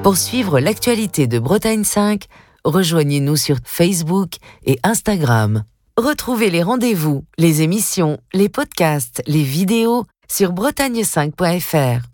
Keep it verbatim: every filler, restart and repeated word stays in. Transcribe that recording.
Pour suivre l'actualité de Bretagne cinq, rejoignez-nous sur Facebook et Instagram. Retrouvez les rendez-vous, les émissions, les podcasts, les vidéos sur bretagne cinq point f r.